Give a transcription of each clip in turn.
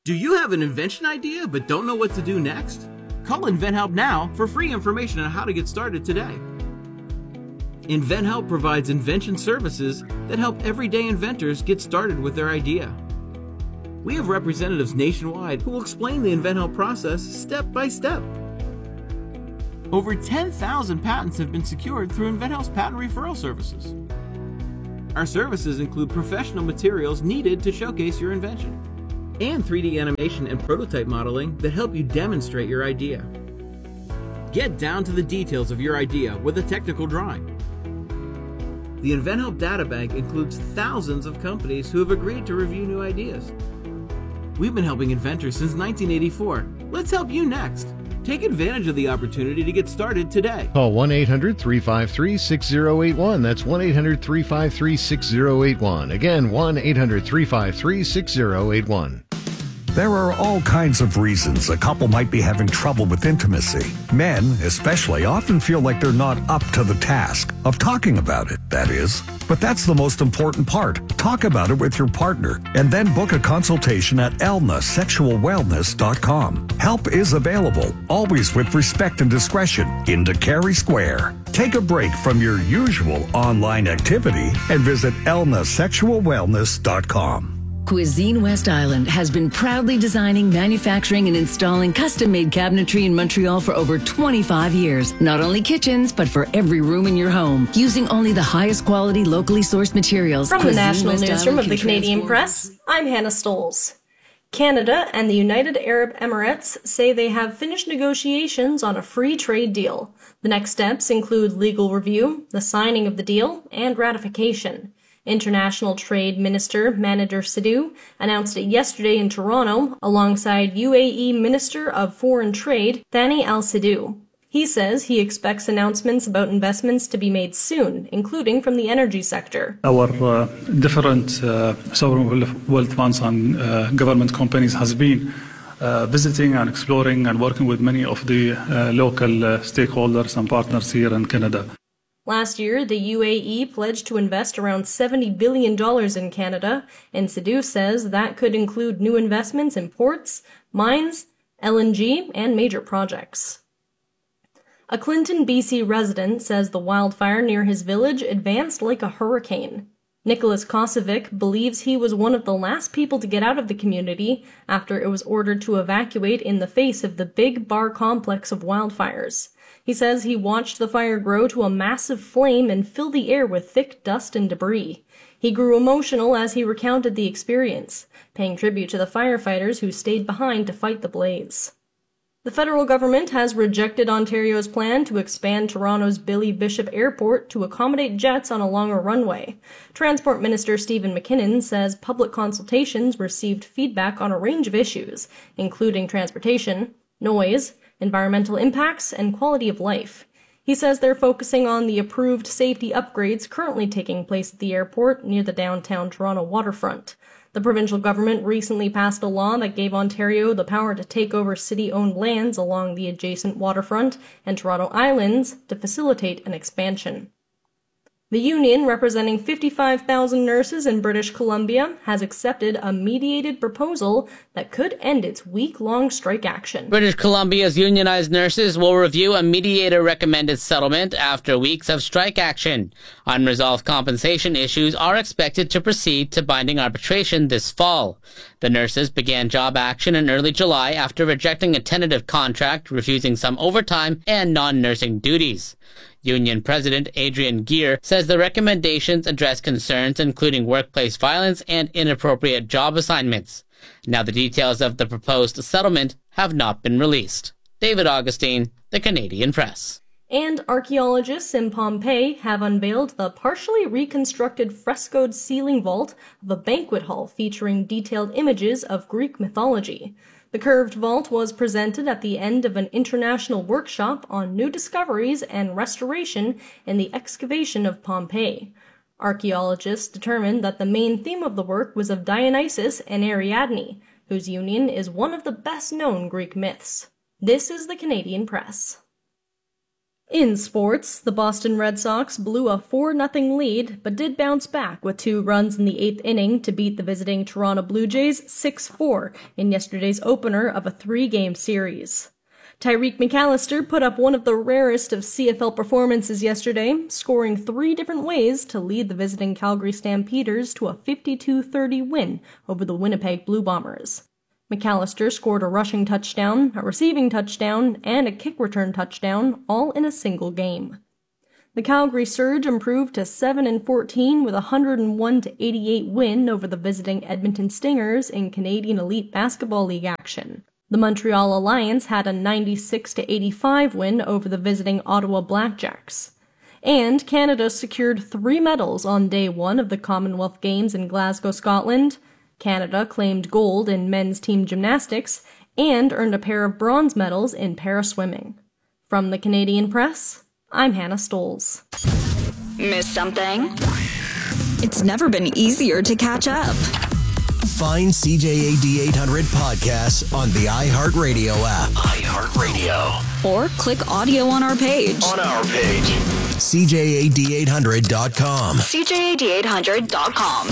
Do you have an invention idea but don't know what to do next? Call InventHelp now for free information on how to get started today. InventHelp provides invention services that help everyday inventors get started with their idea. We have representatives nationwide who will explain the InventHelp process step by step. Over 10,000 patents have been secured through InventHelp's patent referral services. Our services include professional materials needed to showcase your invention, and 3D animation and prototype modeling that help you demonstrate your idea. Get down to the details of your idea with a technical drawing. The InventHelp Databank includes thousands of companies who have agreed to review new ideas. We've been helping inventors since 1984. Let's help you next. Take advantage of the opportunity to get started today. Call 1-800-353-6081. That's 1-800-353-6081. Again, 1-800-353-6081. There are all kinds of reasons a couple might be having trouble with intimacy. Men, especially, often feel like they're not up to the task of talking about it, that is. But that's the most important part. Talk about it with your partner and then book a consultation at elnasexualwellness.com. Help is available, always with respect and discretion, in DeCary Square. Take a break from your usual online activity and visit elnasexualwellness.com. Cuisine West Island has been proudly designing, manufacturing, and installing custom-made cabinetry in Montreal for over 25 years. Not only kitchens, but for every room in your home, using only the highest quality, locally sourced materials. From the National Newsroom of the Canadian Press, I'm Hannah Stoles. Canada and the United Arab Emirates say they have finished negotiations on a free trade deal. The next steps include legal review, the signing of the deal, and ratification. International Trade Minister Manager Sidhu announced it yesterday in Toronto alongside UAE Minister of Foreign Trade Thani Al Sidhu. He says he expects announcements about investments to be made soon, including from the energy sector. Our different sovereign wealth funds and government companies has been visiting and exploring and working with many of the local stakeholders and partners here in Canada. Last year, the UAE pledged to invest around $70 billion in Canada, and Sidhu says that could include new investments in ports, mines, LNG, and major projects. A Clinton, BC resident says the wildfire near his village advanced like a hurricane. Nicholas Kosovic believes he was one of the last people to get out of the community after it was ordered to evacuate in the face of the Big Bar complex of wildfires. He says he watched the fire grow to a massive flame and fill the air with thick dust and debris. He grew emotional as he recounted the experience, paying tribute to the firefighters who stayed behind to fight the blaze. The federal government has rejected Ontario's plan to expand Toronto's Billy Bishop Airport to accommodate jets on a longer runway. Transport Minister Stephen McKinnon says public consultations received feedback on a range of issues, including transportation, noise, environmental impacts, and quality of life. He says they're focusing on the approved safety upgrades currently taking place at the airport near the downtown Toronto waterfront. The provincial government recently passed a law that gave Ontario the power to take over city-owned lands along the adjacent waterfront and Toronto Islands to facilitate an expansion. The union, representing 55,000 nurses in British Columbia, has accepted a mediated proposal that could end its week-long strike action. British Columbia's unionized nurses will review a mediator-recommended settlement after weeks of strike action. Unresolved compensation issues are expected to proceed to binding arbitration this fall. The nurses began job action in early July after rejecting a tentative contract, refusing some overtime and non-nursing duties. Union President Adrian Geer says the recommendations address concerns including workplace violence and inappropriate job assignments. Now the details of the proposed settlement have not been released. David Augustine, The Canadian Press. And archaeologists in Pompeii have unveiled the partially reconstructed frescoed ceiling vault of a banquet hall featuring detailed images of Greek mythology. The curved vault was presented at the end of an international workshop on new discoveries and restoration in the excavation of Pompeii. Archaeologists determined that the main theme of the work was of Dionysus and Ariadne, whose union is one of the best-known Greek myths. This is the Canadian Press. In sports, the Boston Red Sox blew a 4-0 lead, but did bounce back with 2 runs in the 8th inning to beat the visiting Toronto Blue Jays 6-4 in yesterday's opener of a 3-game series. Tyreek McAllister put up one of the rarest of CFL performances yesterday, scoring 3 different ways to lead the visiting Calgary Stampeders to a 52-30 win over the Winnipeg Blue Bombers. McAllister scored a rushing touchdown, a receiving touchdown, and a kick return touchdown, all in a single game. The Calgary Surge improved to 7-14 with a 101-88 win over the visiting Edmonton Stingers in Canadian Elite Basketball League action. The Montreal Alliance had a 96-85 win over the visiting Ottawa Blackjacks. And Canada secured 3 medals on day 1 of the Commonwealth Games in Glasgow, Scotland. Canada claimed gold in men's team gymnastics and earned a pair of bronze medals in para-swimming. From the Canadian Press, I'm Hannah Stoles. Miss something? It's never been easier to catch up. Find CJAD 800 podcasts on the iHeartRadio app. iHeartRadio. Or click audio on our page. CJAD800.com. CJAD800.com.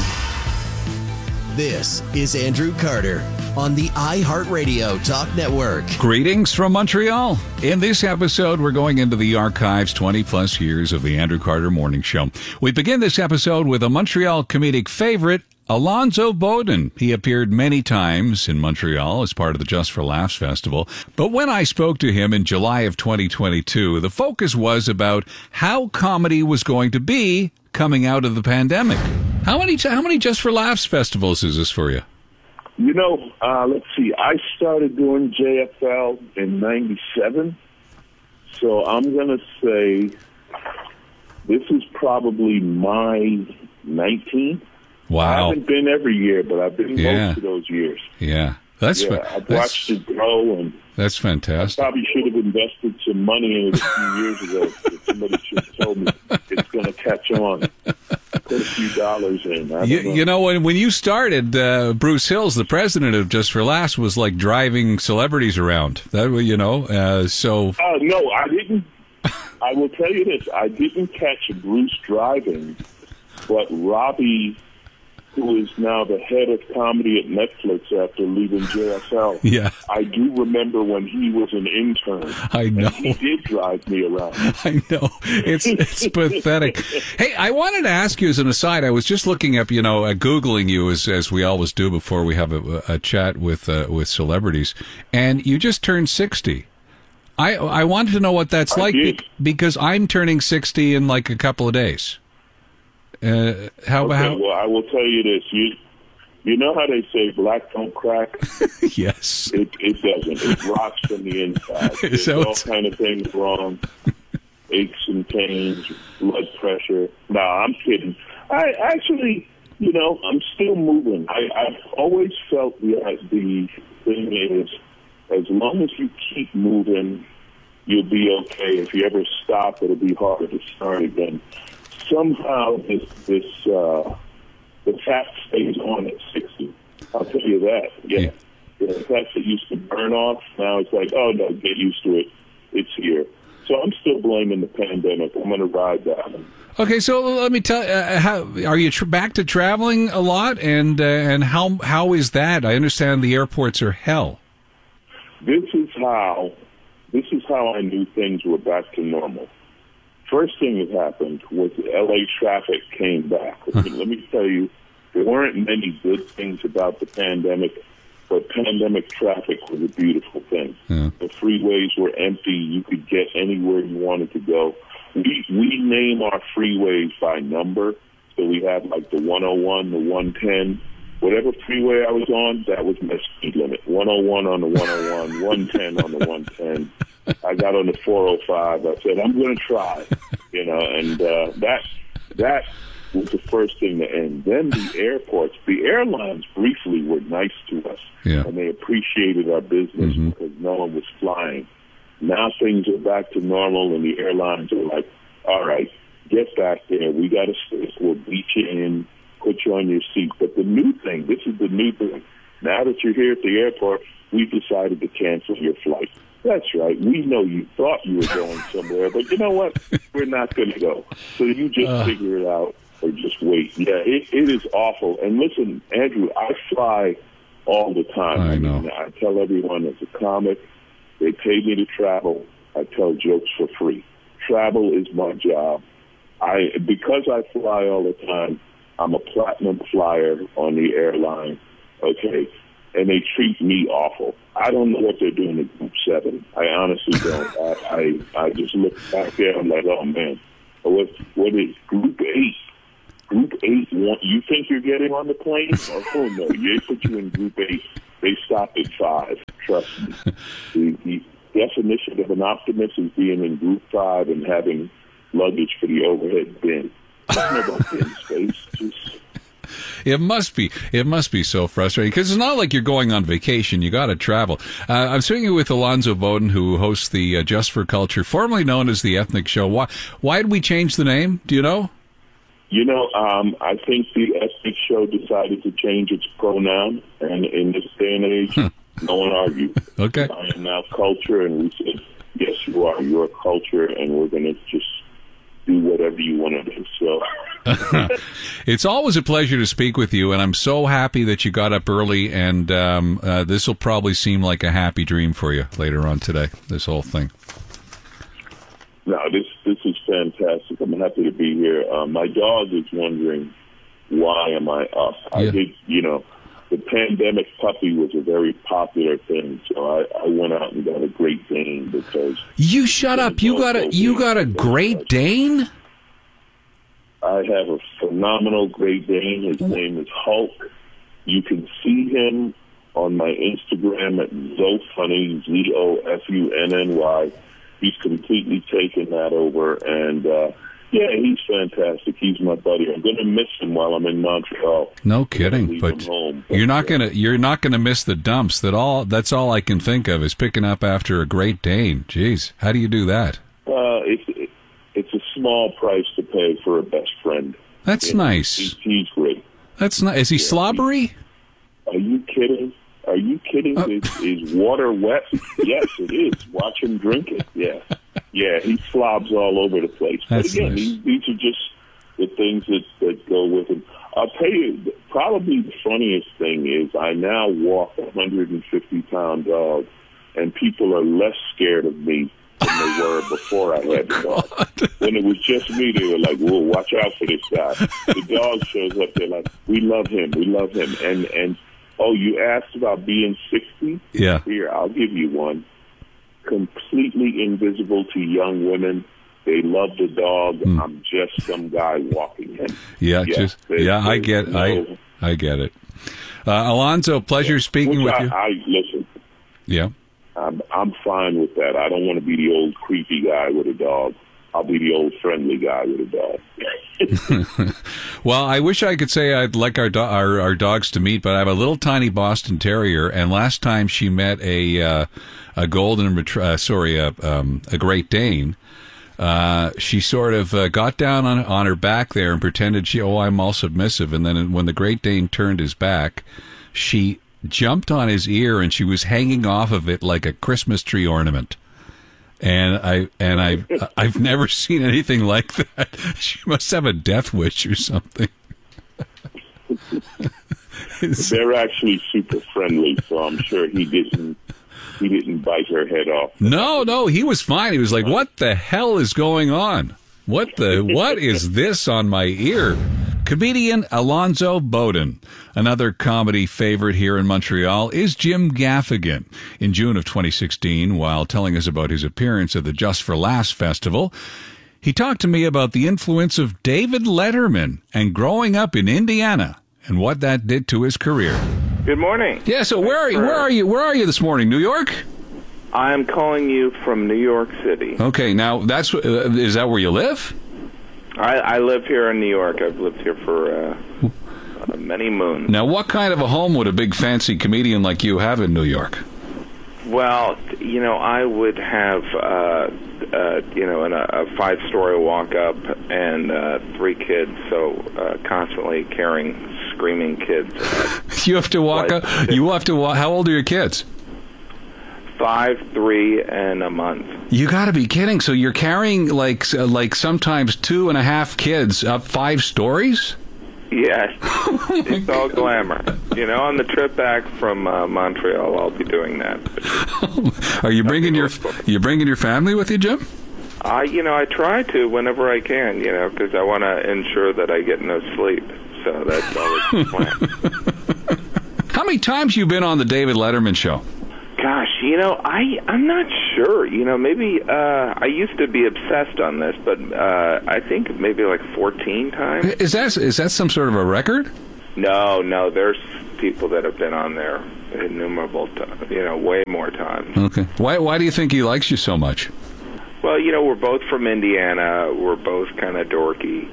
This is Andrew Carter on the iHeartRadio Talk Network. Greetings from Montreal. In this episode, we're going into the archives 20-plus years of the Andrew Carter Morning Show. We begin this episode with a Montreal comedic favorite, Alonzo Bowden. He appeared many times in Montreal as part of the Just for Laughs Festival. But when I spoke to him in July of 2022, the focus was about how comedy was going to be coming out of the pandemic. How many Just for Laughs festivals is this for you? You know, let's see. I started doing JFL in 97, so I'm going to say this is probably my 19th. Wow. I haven't been every year, but I've been most of those years. Yeah. I've watched it grow, and that's fantastic. I probably should have invested some money in it a few years ago. Somebody should have told me it's going to catch on. Put a few dollars in. You know, when you started, Bruce Hills, the president of Just for Laughs, was like driving celebrities around. That no, I didn't. I will tell you this: I didn't catch Bruce driving, but Robbie, who is now the head of comedy at Netflix after leaving JSL. Yeah. I do remember when he was an intern. I know. And he did drive me around. I know. It's pathetic. Hey, I wanted to ask you as an aside, I was just looking up, Googling you as we always do before we have a chat with celebrities, and you just turned 60. I wanted to know what that's like because I'm turning 60 in like a couple of days. Well, I will tell you this. You know how they say black don't crack? Yes. It doesn't. It rots from the inside. There's all kind of things wrong. Aches and pains, blood pressure. No, I'm kidding. I actually, I'm still moving. I've always felt that the thing is, as long as you keep moving, you'll be okay. If you ever stop, it'll be harder to start again. Somehow the fat stays on at 60. I'll tell you that. Yeah. The fat that used to burn off, now it's like, oh, no, get used to it. It's here. So I'm still blaming the pandemic. I'm going to ride that one. Okay, so let me tell you, how are you back to traveling a lot, and how is that? I understand the airports are hell. This is how I knew things were back to normal. First thing that happened was the L.A. traffic came back. Let me tell you, there weren't many good things about the pandemic, but pandemic traffic was a beautiful thing. Yeah. The freeways were empty. You could get anywhere you wanted to go. We name our freeways by number. So we had like the 101, the 110. Whatever freeway I was on, that was my speed limit. 101 on the 101, 110 on the 110. I got on the 405. I said, I'm going to try, and that was the first thing to end. Then the airlines briefly were nice to us, and they appreciated our business because no one was flying. Now things are back to normal, and the airlines are like, all right, get back there. We got a space. We'll beat you in, put you on your seat. But the new thing, this is the new thing. Now that you're here at the airport, we've decided to cancel your flight. That's right. We know you thought you were going somewhere, but you know what? We're not going to go. So you just figure it out or just wait. Yeah, it is awful. And listen, Andrew, I fly all the time. I know. I tell everyone as a comic, they pay me to travel. I tell jokes for free. Travel is my job. Because I fly all the time, I'm a platinum flyer on the airline. Okay. And they treat me awful. I don't know what they're doing in Group 7. I honestly don't. I just look back there. I'm like, oh man, what is Group 8? Group 8? You think you're getting on the plane? Oh no, they put you in Group 8. They stopped at 5. Trust me. The definition of an optimist is being in Group 5 and having luggage for the overhead bin. There's no about bin space. Just. It must be so frustrating because it's not like you're going on vacation. You got to travel. I'm speaking with Alonzo Bowden, who hosts the Just for Culture, formerly known as the Ethnic Show. Why did we change the name? Do you know? I think the Ethnic Show decided to change its pronoun, and in this day and age, no one argued. Okay. I am now culture, and we said, yes, you are. You're culture, and we're going to just do whatever you want to do. So. It's always a pleasure to speak with you, and I'm so happy that you got up early, and this will probably seem like a happy dream for you later on today, this whole thing. No, this is fantastic. I'm happy to be here. My dog is wondering, why am I up? I did, the pandemic puppy was a very popular thing, so I went out and got a Great Dane because... You shut up. You got a Great Dane? I have a phenomenal Great Dane. His name is Hulk. You can see him on my Instagram at Zofunny, Zofunny. He's completely taken that over, and he's fantastic. He's my buddy. I'm going to miss him while I'm in Montreal. No kidding, but you're not gonna miss the dumps. That's all I can think of is picking up after a Great Dane. Jeez, how do you do that? It's a small price to pay for a best friend. That's nice. He's great. That's nice. Is he slobbery? Are you kidding? Is water wet? Yes, it is. Watch him drink it. Yeah. Yeah, he slobs all over the place. But again, nice. These are just the things that go with him. I'll tell you, probably the funniest thing is I now walk a 150-pound dog, and people are less scared of me than they were before I had the dog. When it was just me, they were like, whoa, watch out for this guy. The dog shows up, they're like, we love him. And you asked about being 60? Yeah. Here, I'll give you one. Completely invisible to young women. They love the dog. I'm just some guy walking him. I get it. Alonzo, pleasure speaking with you. Listen. Yeah. I'm fine with that. I don't want to be the old creepy guy with a dog. I'll be the old friendly guy with a dog. Well, I wish I could say I'd like our dogs to meet, but I have a little tiny Boston Terrier, and last time she met a Great Dane, she sort of got down on her back there and pretended I'm all submissive, and then when the Great Dane turned his back, she jumped on his ear and she was hanging off of it like a Christmas tree ornament. And I've never seen anything like that. She must have a death wish or something. They're actually super friendly, so I'm sure he didn't bite her head off. No, he was fine. He was like, "What the hell is going on? What is this on my ear?" Comedian Alonzo Bowden. Another comedy favorite here in Montreal is Jim Gaffigan. In June of 2016, while telling us about his appearance at the Just for Laughs Festival, he talked to me about the influence of David Letterman and growing up in Indiana and what that did to his career. Good morning. Yeah, so where are you this morning? New York? I'm calling you from New York City. Okay, now is that where you live? I live here in New York. I've lived here for many moons. Now, what kind of a home would a big fancy comedian like you have in New York? Well, I would have, a 5-story walk-up and 3 kids, so constantly carrying screaming kids. You have to walk up. You have to walk. How old are your kids? 5, 3, and a month. You got to be kidding. So you're carrying like sometimes 2.5 kids up 5 stories? Yes. It's all glamour. On the trip back from Montreal, I'll be doing that. Are you bringing your family with you, Jim? I try to whenever I can, because I want to ensure that I get no sleep. So that's always the plan. How many times you been on the David Letterman show? Gosh, I'm not sure. Maybe I used to be obsessed on this, but I think maybe like 14 times. Is that some sort of a record? No. There's people that have been on there innumerable times. Way more times. Okay. Why do you think he likes you so much? Well, we're both from Indiana. We're both kind of dorky.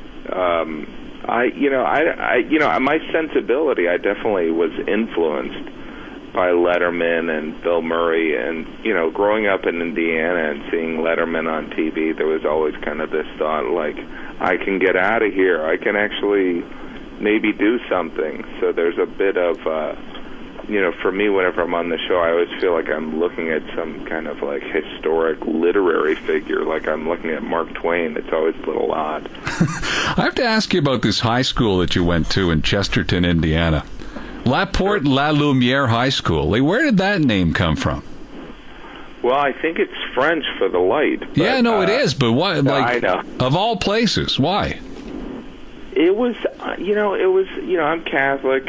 My sensibility, I definitely was influenced by Letterman and Bill Murray, and growing up in Indiana and seeing Letterman on TV, there was always kind of this thought, like, I can get out of here. I can actually maybe do something. So there's a bit of, for me, whenever I'm on the show, I always feel like I'm looking at some kind of like historic literary figure, like I'm looking at Mark Twain. It's always a little odd. I have to ask you about this high school that you went to in Chesterton, Indiana. La Porte La Lumiere High School. Where did that name come from? Well, I think it's French for the light. But, it is, but why? I know. Of all places, why? It was, I'm Catholic,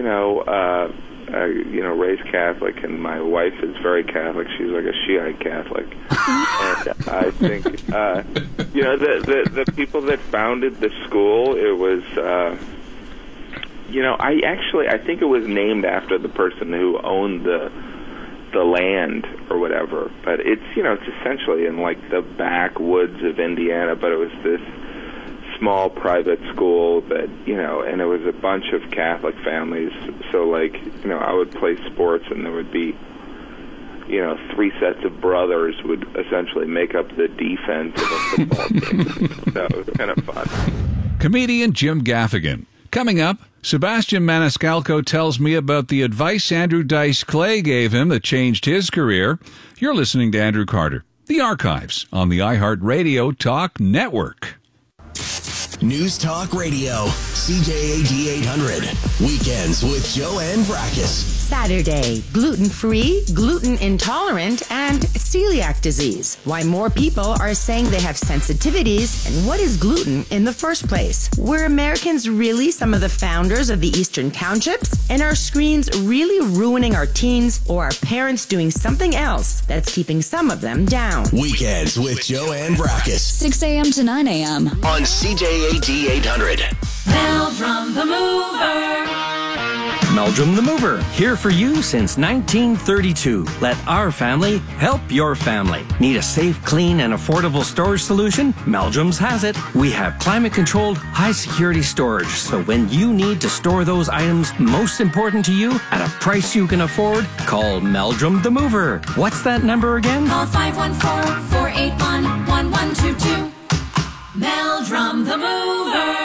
raised Catholic, and my wife is very Catholic. She's like a Shiite Catholic. And I think, the people that founded the school, it was, I think it was named after the person who owned the land or whatever. But it's, it's essentially in like the backwoods of Indiana, but it was this small private school that, and it was a bunch of Catholic families. So I would play sports, and there would be, 3 sets of brothers would essentially make up the defense of a football team. So it was kind of fun. Comedian Jim Gaffigan. Coming up, Sebastian Maniscalco tells me about the advice Andrew Dice Clay gave him that changed his career. You're listening to Andrew Carter, The Archives, on the iHeartRadio Talk Network. News Talk Radio, CJAD 800. Weekends with Joanne Vrackus. Saturday, gluten-free, gluten intolerant, and celiac disease. Why more people are saying they have sensitivities, and what is gluten in the first place? Were Americans really some of the founders of the Eastern Townships? And are screens really ruining our teens, or are parents doing something else that's keeping some of them down? Weekends with Joanne Vrackus. 6 a.m. to 9 a.m. on CJAD 800. Meldrum the Mover. Meldrum the Mover, here for you since 1932. Let our family help your family. Need a safe, clean, and affordable storage solution? Meldrum's has it. We have climate-controlled, high-security storage, so when you need to store those items most important to you at a price you can afford, call Meldrum the Mover. What's that number again? Call 514-481-1122. Meldrum the Mover.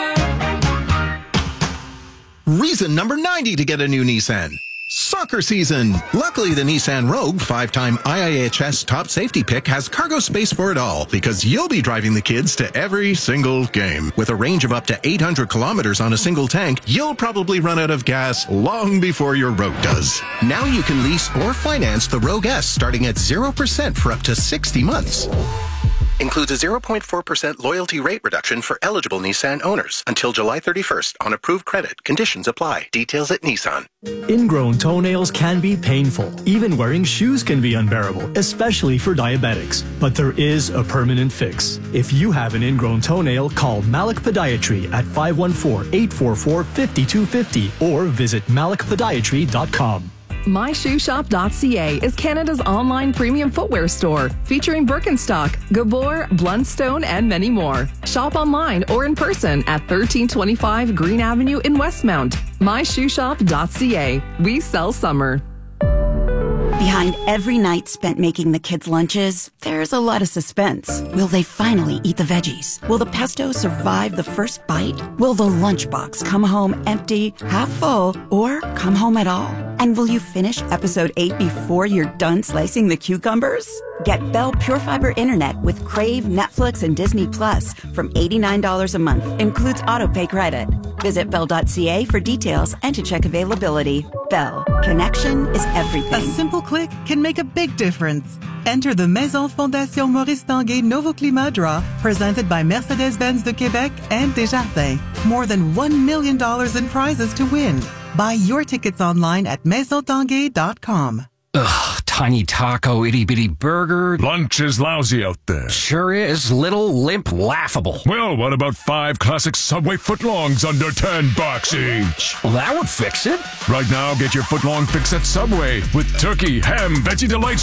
Reason number 90 to get a new Nissan. Soccer season. Luckily, the Nissan Rogue, 5-time IIHS top safety pick, has cargo space for it all, because you'll be driving the kids to every single game. With a range of up to 800 kilometers on a single tank, you'll probably run out of gas long before your Rogue does. Now you can lease or finance the Rogue S starting at 0% for up to 60 months. Includes a 0.4% loyalty rate reduction for eligible Nissan owners until July 31st on approved credit. Conditions apply. Details at Nissan. Ingrown toenails can be painful. Even wearing shoes can be unbearable, especially for diabetics. But there is a permanent fix. If you have an ingrown toenail, call Malik Podiatry at 514-844-5250 or visit malikpodiatry.com. MyShoeShop.ca is Canada's online premium footwear store, featuring Birkenstock, Gabor, Blundstone, and many more. Shop online or in person at 1325 Green Avenue in Westmount. MyShoeShop.ca. We sell summer. Behind every night spent making the kids' lunches, there's a lot of suspense. Will they finally eat the veggies? Will the pesto survive the first bite? Will the lunchbox come home empty, half full, or come home at all? And will you finish episode 8 before you're done slicing the cucumbers? Get Bell Pure Fiber Internet with Crave, Netflix, and Disney Plus from $89 a month. Includes autopay credit. Visit Bell.ca for details and to check availability. Bell. Connection is everything. A simple click can make a big difference. Enter the Maison Fondation Maurice Tanguay Novo Climat Draw, presented by Mercedes-Benz de Québec and Desjardins. More than $1 million in prizes to win. Buy your tickets online at maisontanguay.com. Ugh, tiny taco, itty-bitty burger. Lunch is lousy out there. Sure is. Little, limp, laughable. Well, what about 5 classic Subway footlongs under $10 each? Well, that would fix it. Right now, get your footlong fix at Subway with turkey, ham, veggie delights,